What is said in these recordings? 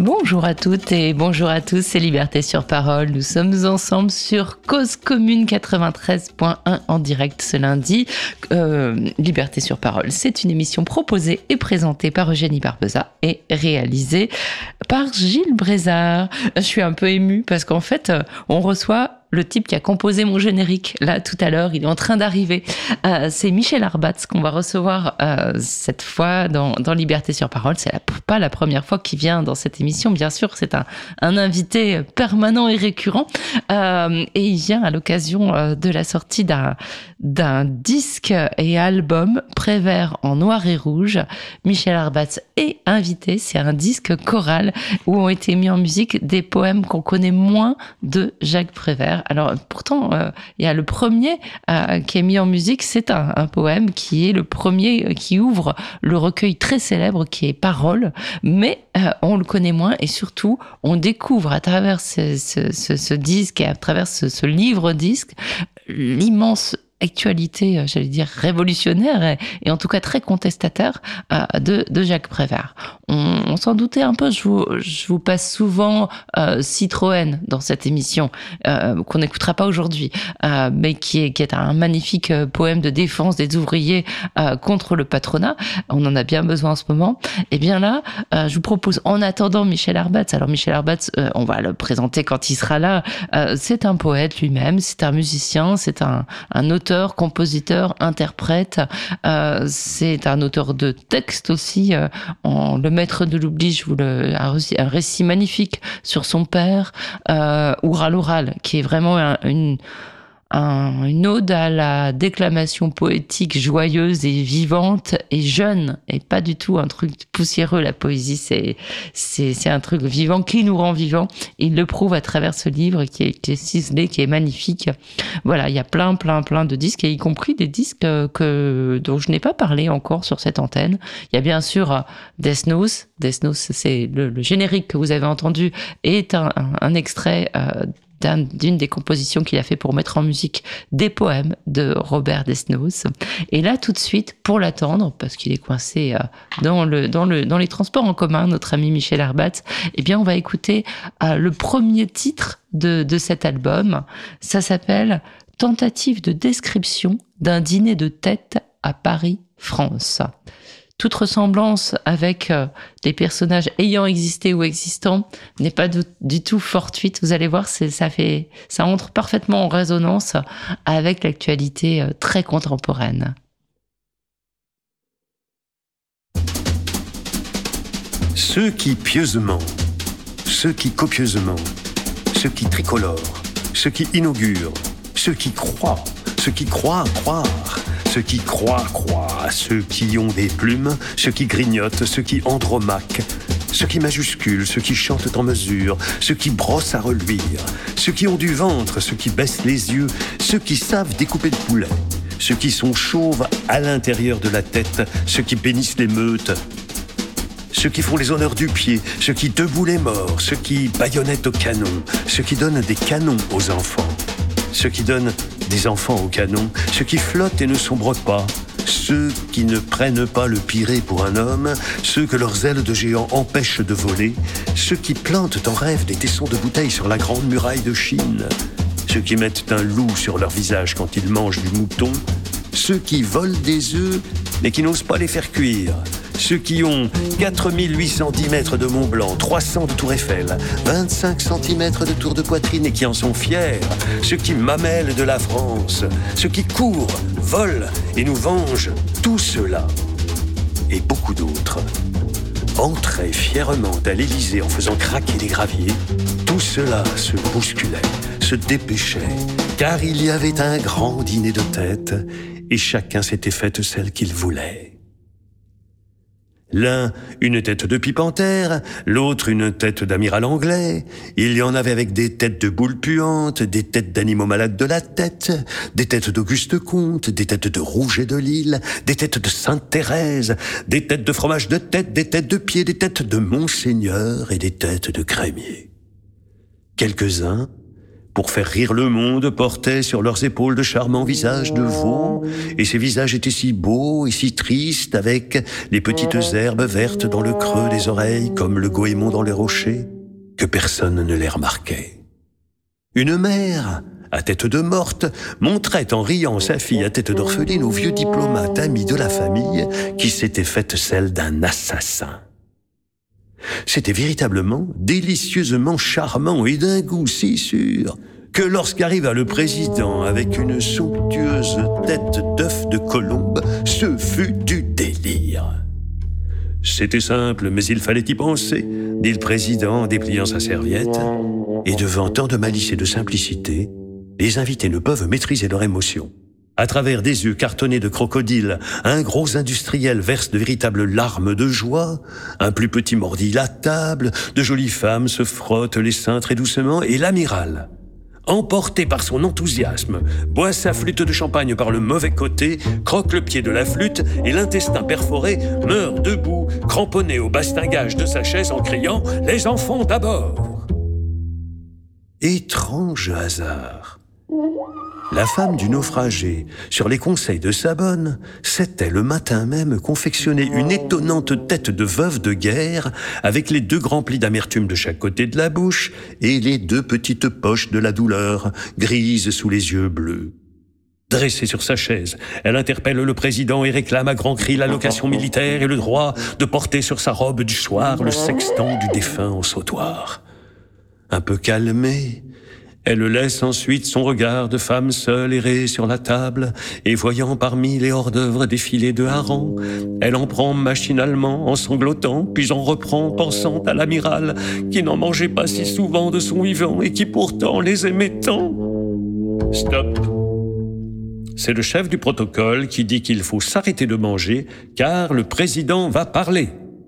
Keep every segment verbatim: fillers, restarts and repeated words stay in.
Bonjour à toutes et bonjour à tous, c'est Liberté sur Parole. Nous sommes ensemble sur Cause Commune quatre-vingt-treize point un en direct ce lundi. Euh, Liberté sur Parole, c'est une émission proposée et présentée par Eugénie Barbeza et réalisée par Gilles Brézard. Je suis un peu émue parce qu'en fait, on reçoit le type qui a composé mon générique, là, tout à l'heure, il est en train d'arriver. Euh, c'est Michel Arbatz qu'on va recevoir euh, cette fois dans, dans Liberté sur Parole. C'est la, pas la première fois qu'il vient dans cette émission, bien sûr. C'est un, un invité permanent et récurrent. Euh, et il vient à l'occasion euh, de la sortie d'un, d'un disque et album Prévert en noir et rouge. Michel Arbatz est invité. C'est un disque choral où ont été mis en musique des poèmes qu'on connaît moins de Jacques Prévert. Alors pourtant, euh, il y a le premier euh, qui est mis en musique, c'est un, un poème qui est le premier euh, qui ouvre le recueil très célèbre qui est Paroles, mais euh, on le connaît moins et surtout on découvre à travers ce, ce, ce, ce disque et à travers ce, ce livre-disque l'immense actualité, j'allais dire révolutionnaire et, et en tout cas très contestataire euh, de, de Jacques Prévert. On, on s'en doutait un peu, je vous, je vous passe souvent euh, Citroën dans cette émission, euh, qu'on n'écoutera pas aujourd'hui, euh, mais qui est, qui est un magnifique poème de défense des ouvriers euh, contre le patronat. On en a bien besoin en ce moment. Et bien là, euh, je vous propose, en attendant Michel Arbatz, alors Michel Arbatz, euh, on va le présenter quand il sera là, euh, c'est un poète lui-même, c'est un musicien, c'est un, un auteur compositeur, interprète, euh, c'est un auteur de texte aussi. Euh, en, le maître de l'oubli, je vous le, un, récit, un récit magnifique sur son père, euh, Oral Oral, qui est vraiment un, une Un, une ode à la déclamation poétique joyeuse et vivante et jeune, et pas du tout un truc poussiéreux. La poésie, c'est, c'est, c'est un truc vivant qui nous rend vivants. Il le prouve à travers ce livre qui est, qui est ciselé, qui est magnifique. Voilà, il y a plein, plein, plein de disques, et y compris des disques que, dont je n'ai pas parlé encore sur cette antenne. Il y a bien sûr Death Note. Death Note, c'est le, le générique que vous avez entendu, est un, un, un extrait euh, d'une des compositions qu'il a fait pour mettre en musique des poèmes de Robert Desnos. Et là, tout de suite, pour l'attendre, parce qu'il est coincé dans, le, dans, le, dans les transports en commun, notre ami Michel Arbatz, eh bien, on va écouter euh, le premier titre de, de cet album. Ça s'appelle « Tentative de description d'un dîner de tête à Paris, France ». Toute ressemblance avec euh, des personnages ayant existé ou existants n'est pas du, du tout fortuite. Vous allez voir, c'est, ça fait, ça entre parfaitement en résonance avec l'actualité euh, très contemporaine. Ceux qui pieusement, ceux qui copieusement, ceux qui tricolorent, ceux qui inaugurent, ceux qui croient, ceux qui croient croire, ceux qui croient croient, ceux qui ont des plumes, ceux qui grignotent, ceux qui andromaquent, ceux qui majusculent, ceux qui chantent en mesure, ceux qui brossent à reluire, ceux qui ont du ventre, ceux qui baissent les yeux, ceux qui savent découper le poulet, ceux qui sont chauves à l'intérieur de la tête, ceux qui bénissent les meutes, ceux qui font les honneurs du pied, ceux qui debout les morts, ceux qui baïonnettent au canon, ceux qui donnent des canons aux enfants, ceux qui donnent des enfants au canon, ceux qui flottent et ne sombrent pas, ceux qui ne prennent pas le pirée pour un homme, ceux que leurs ailes de géant empêchent de voler, ceux qui plantent en rêve des tessons de bouteilles sur la grande muraille de Chine, ceux qui mettent un loup sur leur visage quand ils mangent du mouton, ceux qui volent des œufs mais qui n'osent pas les faire cuire, ceux qui ont quatre mille huit cent dix mètres de Mont Blanc, trois cents de Tour Eiffel, vingt-cinq centimètres de tour de poitrine et qui en sont fiers, ceux qui mamellent de la France, ceux qui courent, volent et nous vengent, tout cela et beaucoup d'autres entraient fièrement à l'Élysée en faisant craquer des graviers. Tout cela se bousculait, se dépêchait, car il y avait un grand dîner de tête et chacun s'était faite celle qu'il voulait. L'un, une tête de pipe-en-terre, l'autre, une tête d'amiral anglais. Il y en avait avec des têtes de boules puantes, des têtes d'animaux malades de la tête, des têtes d'Auguste Comte, des têtes de Rouget de Lille, des têtes de Sainte-Thérèse, des têtes de fromage de tête, des têtes de pied, des têtes de Monseigneur et des têtes de crémier. Quelques-uns, pour faire rire le monde, portaient sur leurs épaules de charmants visages de veaux, et ces visages étaient si beaux et si tristes, avec les petites herbes vertes dans le creux des oreilles, comme le goémon dans les rochers, que personne ne les remarquait. Une mère, à tête de morte, montrait en riant sa fille à tête d'orpheline au vieux diplomate ami de la famille, qui s'était faite celle d'un assassin. C'était véritablement délicieusement charmant et d'un goût si sûr que lorsqu'arriva le président avec une somptueuse tête d'œuf de colombe, ce fut du délire. C'était simple, mais il fallait y penser, dit le président en dépliant sa serviette. Et devant tant de malice et de simplicité, les invités ne peuvent maîtriser leur émotion. À travers des yeux cartonnés de crocodile, un gros industriel verse de véritables larmes de joie, un plus petit mordit la table, de jolies femmes se frottent les seins très doucement, et l'amiral, emporté par son enthousiasme, boit sa flûte de champagne par le mauvais côté, croque le pied de la flûte et l'intestin perforé meurt debout, cramponné au bastingage de sa chaise en criant « Les enfants d'abord !» Étrange hasard. La femme du naufragé, sur les conseils de sa bonne, s'était le matin même confectionné une étonnante tête de veuve de guerre avec les deux grands plis d'amertume de chaque côté de la bouche et les deux petites poches de la douleur, grises sous les yeux bleus. Dressée sur sa chaise, elle interpelle le président et réclame à grands cris la location militaire et le droit de porter sur sa robe du soir le sextant du défunt au sautoir. Un peu calmée, elle laisse ensuite son regard de femme seule errer sur la table, et voyant parmi les hors-d'œuvre défiler de harengs, elle en prend machinalement en sanglotant, puis en reprend pensant à l'amiral, qui n'en mangeait pas si souvent de son vivant et qui pourtant les aimait tant. Stop. C'est le chef du protocole qui dit qu'il faut s'arrêter de manger, car le président va parler.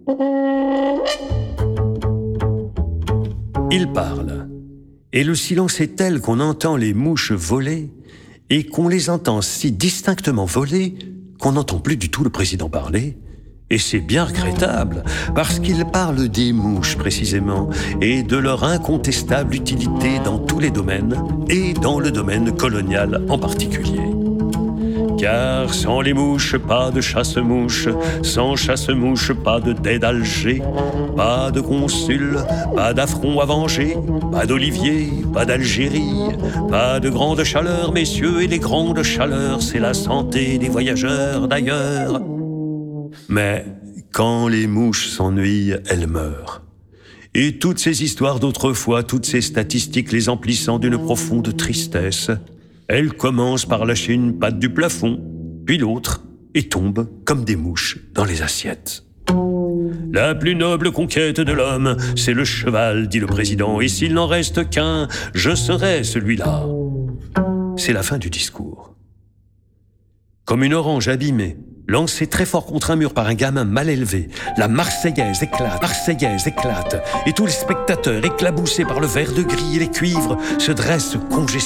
Il parle. Et le silence est tel qu'on entend les mouches voler et qu'on les entend si distinctement voler qu'on n'entend plus du tout le président parler. Et c'est bien regrettable, parce qu'il parle des mouches précisément et de leur incontestable utilité dans tous les domaines et dans le domaine colonial en particulier. Car sans les mouches, pas de chasse-mouches, sans chasse-mouches, pas de dais d'Alger, pas de consul, pas d'affront à venger, pas d'Olivier, pas d'Algérie, pas de grande chaleur, messieurs, et les grandes chaleurs, c'est la santé des voyageurs d'ailleurs. Mais quand les mouches s'ennuient, elles meurent. Et toutes ces histoires d'autrefois, toutes ces statistiques les emplissant d'une profonde tristesse, elles commencent par lâcher une patte du plafond, puis l'autre, et tombent comme des mouches dans les assiettes. La plus noble conquête de l'homme, c'est le cheval, dit le président, et s'il n'en reste qu'un, je serai celui-là. C'est la fin du discours. Comme une orange abîmée, lancée très fort contre un mur par un gamin mal élevé, la Marseillaise éclate, Marseillaise éclate, et tous les spectateurs, éclaboussés par le verre de gris et les cuivres, se dressent congestionnés.